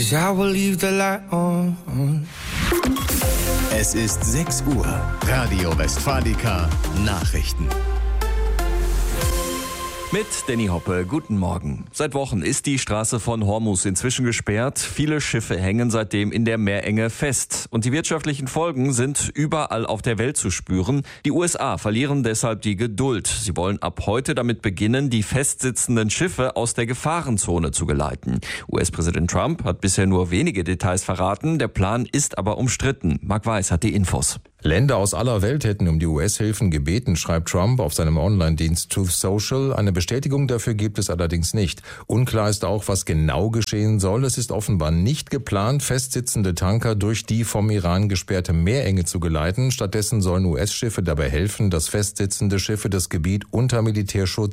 'cause I will leave the light on. Es ist 6 Uhr. Radio Westfalica Nachrichten. Mit Danny Hoppe, guten Morgen. Seit Wochen ist die Straße von Hormuz inzwischen gesperrt. Viele Schiffe hängen seitdem in der Meerenge fest. Und die wirtschaftlichen Folgen sind überall auf der Welt zu spüren. Die USA verlieren deshalb die Geduld. Sie wollen ab heute damit beginnen, die festsitzenden Schiffe aus der Gefahrenzone zu geleiten. US-Präsident Trump hat bisher nur wenige Details verraten. Der Plan ist aber umstritten. Marc Weiß hat die Infos. Länder aus aller Welt hätten um die US-Hilfen gebeten, schreibt Trump auf seinem Online-Dienst Truth Social. Eine Bestätigung dafür gibt es allerdings nicht. Unklar ist auch, was genau geschehen soll. Es ist offenbar nicht geplant, festsitzende Tanker durch die vom Iran gesperrte Meerenge zu geleiten. Stattdessen sollen US-Schiffe dabei helfen, dass festsitzende Schiffe das Gebiet unter Militärschutz